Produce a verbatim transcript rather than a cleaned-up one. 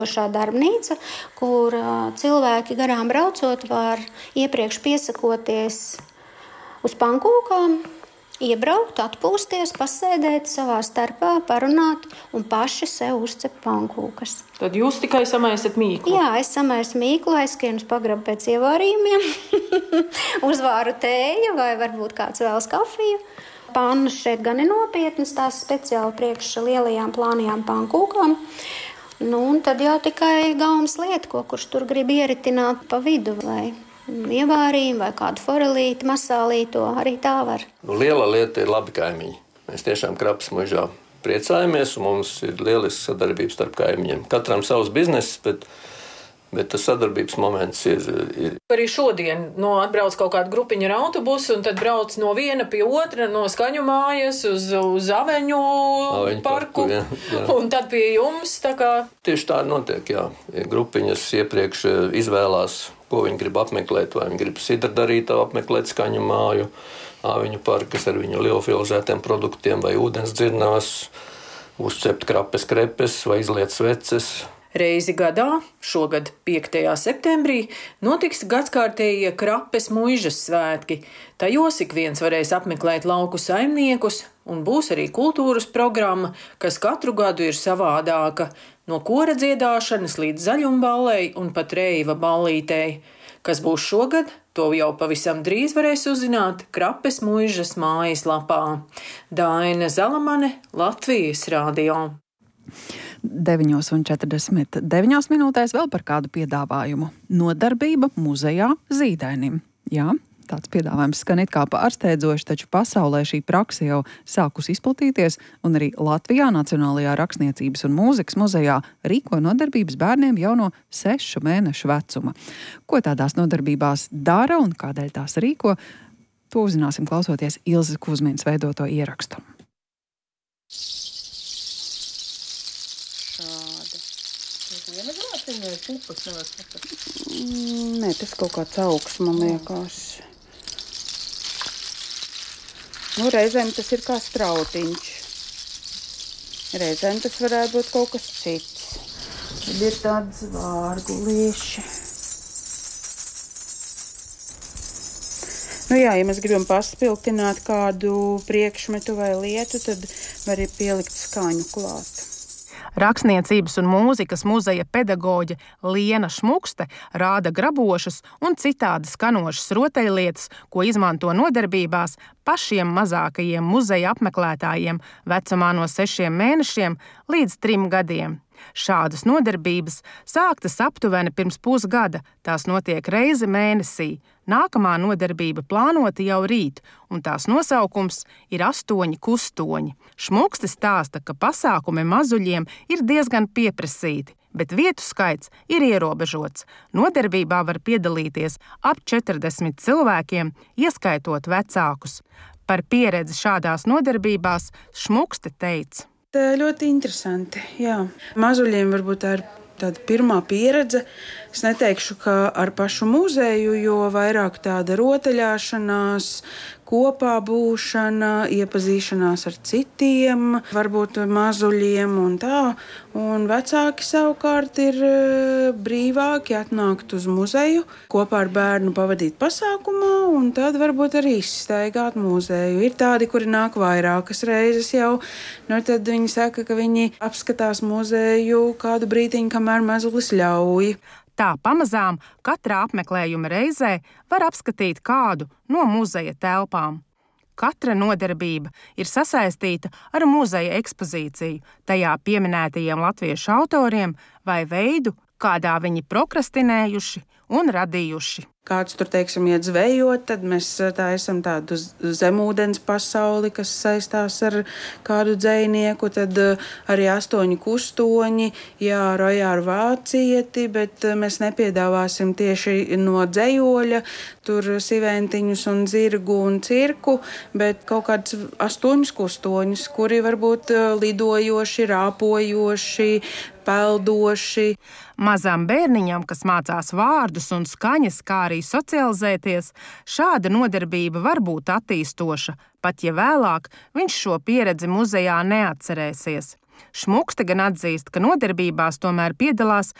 Šā darbnīca, kur cilvēki garām braucot var iepriekš piesakoties uz pankūkām, iebraukt, atpūsties, pasēdēt savā starpā, parunāt un paši sev uzcept pankūkas. Tad jūs tikai samaisat mīklu? Jā, es samaisu mīklu, aizskienu uz pagrabu pēc ievārījumiem, uzvāru tēju vai varbūt kāds vēlas kafiju. Pannas šeit gan ir nopietnas, tās speciāli priekš lielajām plānajām pankūkām. Nu, un tad jau tikai gaumas lietko, kurš tur grib ieritināt pa vidu, vai ievārījumu, vai kādu forelīti, masālīto, arī tā var. Nu, liela lieta ir labi kaimiņi. Mēs tiešām Krapas muižā priecājamies, un mums ir lieliska sadarbība starp kaimiņiem. Katram savs bizness, bet, bet tas sadarbības moments ir, ir. Arī šodien no atbrauc kaut kāda grupiņa ar autobusu, un tad brauc no viena pie otra, no Skaņu mājas uz, uz Aveņu, Aveņu parku, parku jā, jā. Un tad pie jums. Tā kā... Tieši tā notiek, jā. Grupiņas iepriekš izvēlās, ko viņi grib apmeklēt, vai viņi grib sidradarītā apmeklēt Skaņu māju, Aveņu parkas ar viņu liofilizētiem produktiem, vai ūdens dzirnās, uzcept krapes krepes vai izliet sveces. Reizi gadā, šogad piektajā septembrī, notiks gadskārtējie Krapes muižas svētki. Tajos ik viens varēs apmeklēt lauku saimniekus, un būs arī kultūras programma, kas katru gadu ir savādāka, no kora dziedāšanas līdz zaļumballei un pat reiva ballītei. Kas būs šogad, to jau pavisam drīz varēs uzzināt Krapes muižas mājaslapā. Daina Zalamane, Latvijas radio. deviņos un četrdesmit deviņās minūtēs vēl par kādu piedāvājumu. Nodarbība muzejā Zīdainim. Jā, tāds piedāvājums skan it kā pārsteidzoši, taču pasaulē šī praksa jau sākus izplatīties, un arī Latvijā Nacionālajā rakstniecības un mūzikas muzejā rīko nodarbības bērniem jau no sešu mēnešu vecuma. Ko tādās nodarbībās dara un kādēļ tās rīko, to uzzināsim klausoties Ilzes Kuzminas veidoto ierakstu. Nē, tas kaut kāds augs, man liekas. Nu, reizēm tas ir kā strautiņš. Reizēm tas varētu būt kaut kas cits. Tad ir tāds vārgulīši. Nu jā, ja mēs gribam paspilgtināt kādu priekšmetu vai lietu, tad var arī pielikt skaņu klāt. Rakstniecības un mūzikas muzeja pedagoģe Liena Šmukste rāda grabošas un citādi skanošas rotaļlietas, ko izmanto nodarbībās pašiem mazākajiem muzeja apmeklētājiem vecumā no sešiem mēnešiem līdz trim gadiem. Šādas nodarbības sāktas aptuveni pirms pusgada, tās notiek reizi mēnesī. Nākamā nodarbība plānota jau rīt, un tās nosaukums ir astoņi kustoņi. Šmukste stāsta, ka pasākumi mazuļiem ir diezgan pieprasīti, bet vietu skaits ir ierobežots. Nodarbībā var piedalīties ap četrdesmit cilvēkiem, ieskaitot vecākus. Par pieredzi šādās nodarbībās Šmukste teica. Tā ļoti interesanti, jā. Mazuļiem varbūt tā ir tāda pirmā pieredze. Es neteikšu, ka ar pašu muzeju, jo vairāk tāda rotaļāšanās, kopā būšana, iepazīšanās ar citiem, varbūt mazuļiem un tā. Un vecāki savukārt ir brīvāki atnākt uz muzeju, kopā ar bērnu pavadīt pasākumā un tad varbūt arī izstaigāt muzeju. Ir tādi, kuri nāk vairākas reizes jau, nu tad viņi saka, ka viņi apskatās muzeju kādu brītiņu, kamēr mazulis ļauj. Tā pamazām katrā apmeklējuma reizē var apskatīt kādu no muzeja telpām. Katra nodarbība ir sasaistīta ar muzeja ekspozīciju, tajā pieminētajiem latviešu autoriem vai veidu, kādā viņi prokrastinējuši un radījuši. Kāds tur, teiksim, iet zvejot, tad mēs tā esam tādu zemūdens pasauli, kas saistās ar kādu dzejnieku, tad arī astoņi kustoņi, jā, Rojāru Vācieti, bet mēs nepiedāvāsim tieši no dzejoļa, tur siventiņus un zirgu un cirku, bet kaut kādus astoņus kustoņus, kuri varbūt lidojoši, rāpojoši, peldoši. Mazam bērniņam, kas mācās vārdus un skaņas, kā arī socializēties, šāda nodarbība var būt attīstoša, pat ja vēlāk viņš šo pieredzi muzejā neatcerēsies. Šmukste gan atzīst, ka nodarbībās tomēr piedalās